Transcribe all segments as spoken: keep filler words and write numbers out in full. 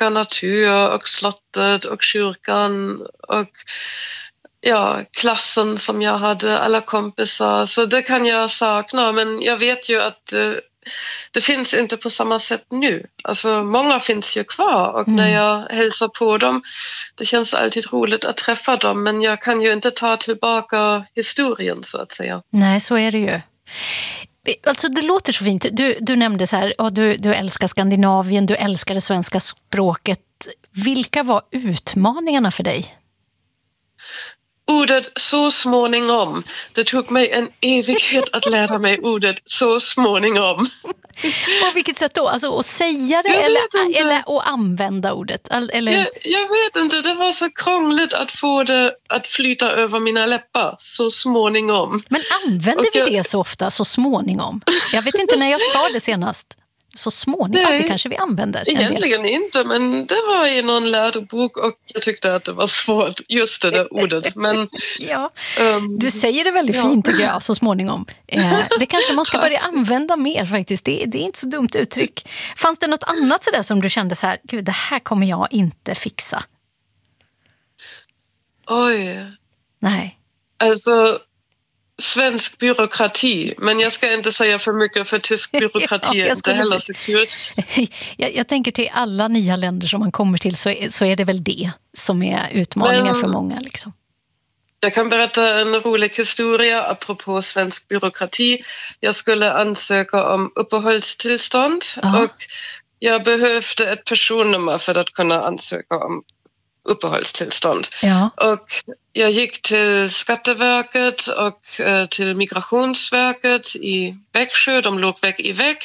vacker natur och slottet och kyrkan och ja, klassen som jag hade, alla kompisar. Så det kan jag sakna, men jag vet ju att uh, det finns inte på samma sätt nu. Alltså många finns ju kvar och mm. när jag hälsar på dem, det känns alltid roligt att träffa dem, men jag kan ju inte ta tillbaka historien så att säga. Nej, så är det ju. Alltså det låter så fint. Du, du nämnde så här, och du, du älskar Skandinavien, du älskar det svenska språket. Vilka var utmaningarna för dig? Ordet så småningom. Det tog mig en evighet att lära mig ordet så småningom. På vilket sätt då? Alltså att säga det eller, eller att använda ordet? Eller... Jag, jag vet inte, det var så krångligt att få det att flyta över mina läppar så småningom. Men använder jag... vi det så ofta, så småningom? Jag vet inte när jag sa det senast. Så småningom, Nej, det kanske vi använder. Egentligen inte, men det var i någon lärdobok och jag tyckte att det var svårt, just det där ordet. Men, ja, um, du säger det väldigt ja. fint tycker jag, så småningom. Eh, det kanske man ska börja använda mer faktiskt, det, det är inte så dumt uttryck. Fanns det något annat sådär som du kände så här, gud det här kommer jag inte fixa? Oj. Nej. Alltså... Svensk byråkrati, men jag ska inte säga för mycket för tysk byråkrati är ja, inte heller så kul. Jag, jag tänker till alla nya länder som man kommer till så är, så är det väl det som är utmaningen men, för många. Liksom. Jag kan berätta en rolig historia apropå svensk byråkrati. Jag skulle ansöka om uppehållstillstånd Aha. och jag behövde ett personnummer för att kunna ansöka om uppehållstillstånd. Ja. Och jag gick till Skatteverket och eh, till Migrationsverket i Växjö, de låg vägg i vägg.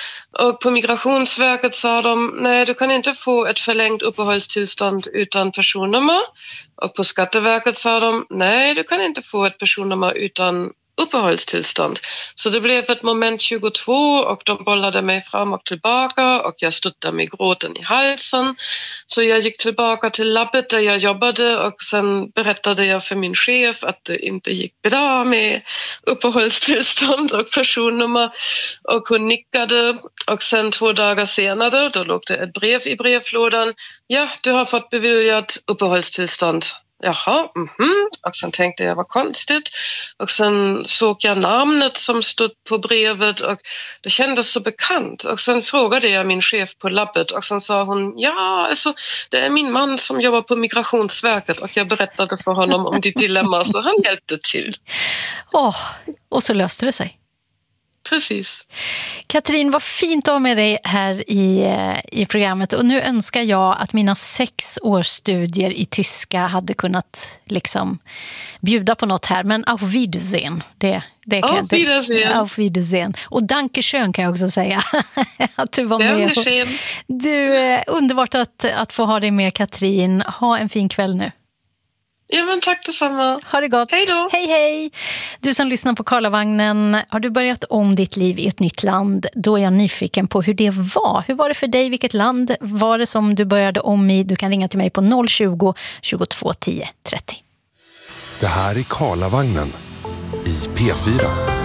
Och på Migrationsverket sa de, nej du kan inte få ett förlängt uppehållstillstånd utan personnummer. Och på Skatteverket sa de, nej du kan inte få ett personnummer utan uppehållstillstånd. Så det blev ett moment tjugotvå och de bollade mig fram och tillbaka och jag stod där med gråten i halsen. Så jag gick tillbaka till labbet där jag jobbade och sen berättade jag för min chef att det inte gick bra med uppehållstillstånd och personnummer och hon nickade och sen två dagar senare då låg det ett brev i brevlådan. Ja, du har fått beviljat uppehållstillstånd. Jaha, mhm. Och sen tänkte jag, vad konstigt. Och sen såg jag namnet som stod på brevet och det kändes så bekant. Och sen frågade jag min chef på labbet och sen sa hon, ja, alltså det är min man som jobbar på Migrationsverket och jag berättade för honom om ditt dilemma så han hjälpte till. Åh, och så löste det sig. Precis. Katrin, vad fint att ha med dig här i, i programmet. Och nu önskar jag att mina sex års studier i tyska hade kunnat liksom bjuda på något här. Men auf Wiedersehen. Det, det kan auf Wiedersehen. Auf Wiedersehen. Och dankeschön kan jag också säga. Att du var med. Dankeschön. Du, underbart att, att få ha dig med, Katrin. Ha en fin kväll nu. Ja, men tack detsamma. Ha det gott. Hej då. Hej, hej. Du som lyssnar på Karlavagnen, har du börjat om ditt liv i ett nytt land? Då är jag nyfiken på hur det var. Hur var det för dig? Vilket land var det som du började om i? Du kan ringa till mig på noll tjugo, tjugotvå, tio, trettio. Det här är Karlavagnen i P fyra.